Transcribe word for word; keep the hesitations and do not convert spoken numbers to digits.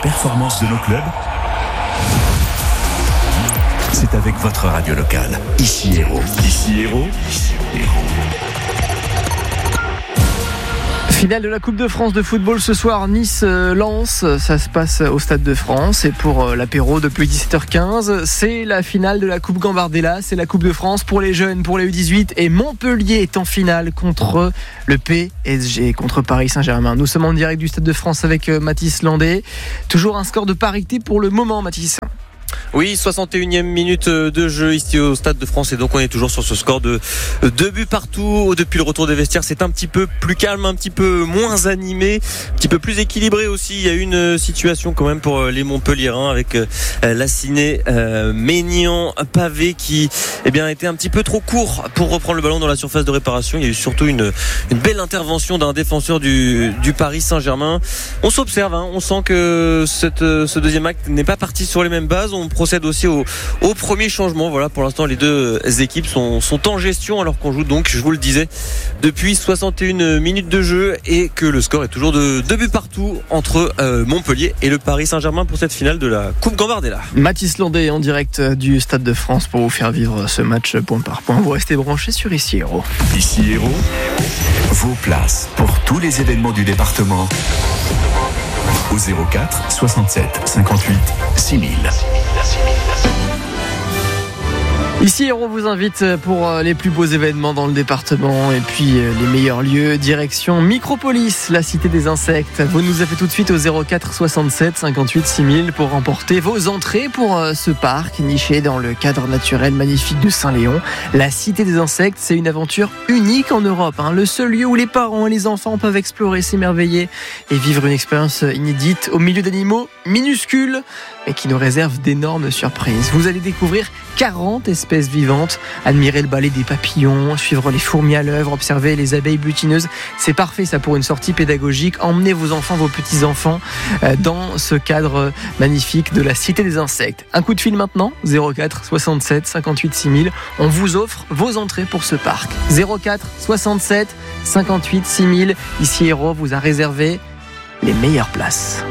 performances de nos clubs ? C'est avec votre radio locale. Ici Héros. Ici Héros. Ici Héros. Finale de la Coupe de France de football ce soir, Nice-Lens, ça se passe au Stade de France et pour l'apéro depuis dix-sept heures quinze, c'est la finale de la Coupe Gambardella, c'est la Coupe de France pour les jeunes, pour les U dix-huit et Montpellier est en finale contre le P S G, contre Paris Saint-Germain. Nous sommes en direct du Stade de France avec Mathis Landais, toujours un score de parité pour le moment Mathis. Oui, soixante et unième minute de jeu ici au Stade de France et donc on est toujours sur ce score de deux buts partout. Depuis le retour des vestiaires, c'est un petit peu plus calme, un petit peu moins animé, un petit peu plus équilibré aussi. Il y a une situation quand même pour les Montpelliérains avec Lassiné, euh, Maignan, Pavé qui eh bien, était un petit peu trop court pour reprendre le ballon dans la surface de réparation. Il y a eu surtout une, une belle intervention d'un défenseur du, du Paris Saint-Germain. On s'observe, hein, on sent que cette, ce deuxième acte n'est pas parti sur les mêmes bases. On procède aussi au, au premier changement. Voilà, pour l'instant, les deux équipes sont, sont en gestion alors qu'on joue donc, je vous le disais, depuis soixante et une minutes de jeu et que le score est toujours de deux buts partout entre euh, Montpellier et le Paris Saint-Germain pour cette finale de la Coupe Gambardella. Mathis Landais en direct du Stade de France pour vous faire vivre ce match point par point. Vous restez branchés sur Ici Héros. Ici Héros, vos places pour tous les événements du département au zéro quatre soixante-sept cinquante-huit six mille. Ici Héros vous invite pour les plus beaux événements dans le département et puis les meilleurs lieux. Direction Micropolis, la cité des insectes. Vous nous appelez tout de suite au zéro quatre soixante-sept cinquante-huit six mille pour remporter vos entrées pour ce parc niché dans le cadre naturel magnifique de Saint-Léon. La cité des insectes, c'est une aventure unique en Europe, hein. Le seul lieu où les parents et les enfants peuvent explorer, s'émerveiller et vivre une expérience inédite au milieu d'animaux minuscules mais qui nous réservent d'énormes surprises. Vous allez découvrir quarante espèces vivantes, admirer le ballet des papillons, suivre les fourmis à l'œuvre, observer les abeilles butineuses. C'est parfait ça pour une sortie pédagogique. Emmenez vos enfants, vos petits-enfants dans ce cadre magnifique de la Cité des Insectes. Un coup de fil maintenant, zéro quatre soixante-sept cinquante-huit six mille. On vous offre vos entrées pour ce parc. zéro quatre soixante-sept cinquante-huit six mille. Ici Héros vous a réservé les meilleures places.